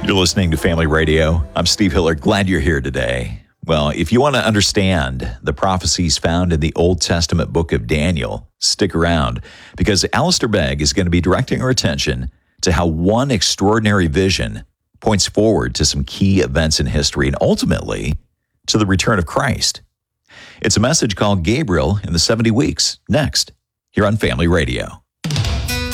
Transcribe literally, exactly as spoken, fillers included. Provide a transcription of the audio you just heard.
You're listening to Family Radio. I'm Steve Hiller. Glad you're here today. Well, if you want to understand the prophecies found in the Old Testament book of Daniel, stick around because Alistair Begg is going to be directing our attention to how one extraordinary vision points forward to some key events in history and ultimately to the return of Christ. It's a message called Gabriel in the seventy weeks, next, here on Family Radio.